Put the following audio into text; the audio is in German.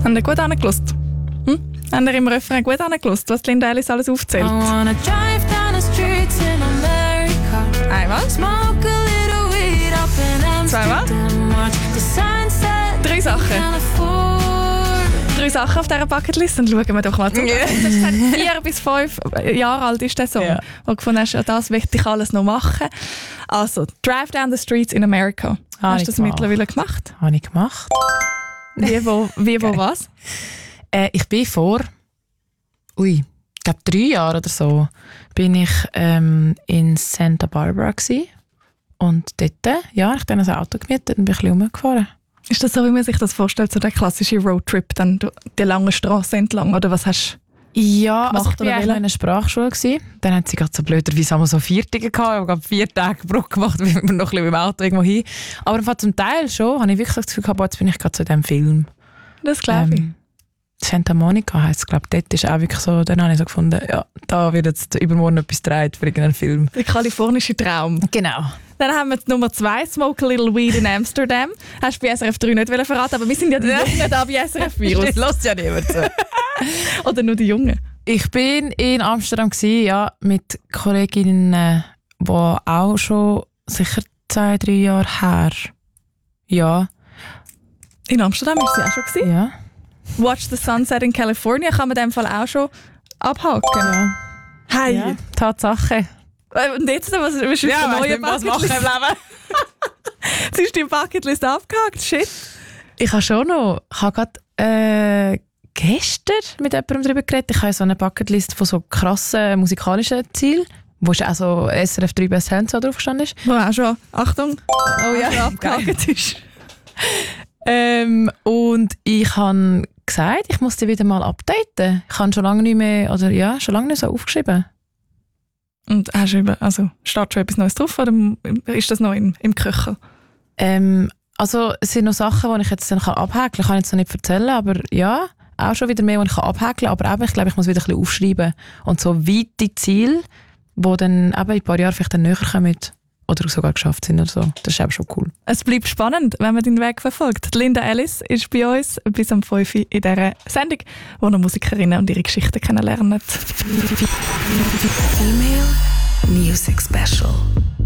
Haben ihr gut angehört? Haben ihr im Refrain gut angehört, was Linda Ellis alles aufzählt? Einmal. 2-mal. 3 Sachen. 3 Sachen auf dieser Bucketlist, dann schauen wir doch mal zu. Yeah. Das ist 4 bis 5 Jahre alt ist der Song, wo du gefunden hast, das möchte ich alles noch machen. Also, Drive Down the Streets in America. Hast du das mittlerweile gemacht? Habe ich gemacht. Wie, wo, was? Ich bin vor, ich glaube 3 Jahren oder so, bin ich in Santa Barbara gewesen. Und dort, ich habe dann ein Auto gemietet und bin ein bisschen rumgefahren. Ist das so, wie man sich das vorstellt, so der klassische Roadtrip, dann die lange Straße entlang, oder was hast du gemacht? Also ich war in einer Sprachschule gewesen. Dann hat sie gerade so blöderweise so 4 Tage gehabt. Ich habe 4 Tage Bruch gemacht, wie wir noch ein bisschen mit dem Auto irgendwo hin. Aber zum Teil schon, habe ich wirklich das Gefühl gehabt, jetzt bin ich gerade zu diesem Film. Das glaube ich. Santa Monica heisst es, glaube ich. Dort ist auch wirklich so, dann habe ich so gefunden, ja, da wird jetzt übermorgen etwas gedreht für irgendeinen Film. Der kalifornische Traum. Genau. Dann haben wir die Nummer 2, Smoke a Little Weed in Amsterdam. Hast du bei SRF 3 nicht verraten, aber wir sind ja die Jungen da bei SRF Virus. Das lässt ja niemand zu. Oder nur die Jungen? Ich bin in Amsterdam gewesen, ja, mit Kolleginnen, die auch schon sicher 2-3 Jahre her. Ja. In Amsterdam war sie auch schon gewesen? Ja. Watch the Sunset in California kann man in dem Fall auch schon abhaken. Ja. Hey. Ja, Tatsache. Und jetzt, was ist ja, neue was machen im Leben? Jetzt ist die Bucketlist abgehakt, shit. Ich habe schon noch, ich habe gerade gestern mit jemandem darüber geredet, ich habe so eine Bucketlist von so krassen musikalischen Zielen, wo auch so SRF 3 Best Hands drauf gestanden ist. Wo auch schon, Achtung, schon abgehakt ist. Und ich habe gesagt, ich muss die wieder mal updaten. Ich habe schon lange nicht mehr, oder ja, schon lange nicht so aufgeschrieben. Und hast du steht schon etwas Neues drauf oder ist das noch im Köcher? Also es sind noch Sachen, die ich jetzt dann abhäkeln kann. Ich kann jetzt noch nicht erzählen, aber ja, auch schon wieder mehr, die ich abhäkeln kann. Aber eben, ich glaube, ich muss wieder ein bisschen aufschreiben. Und so weite Ziele, die dann eben in ein paar Jahren vielleicht dann näher kommen oder sogar geschafft sind oder so. Das ist eben schon cool. Es bleibt spannend, wenn man den Weg verfolgt. Linda Ellis ist bei uns bis um 5 Uhr in dieser Sendung, wo noch Musikerinnen und ihre Geschichten kennenlernen. Female Music Special.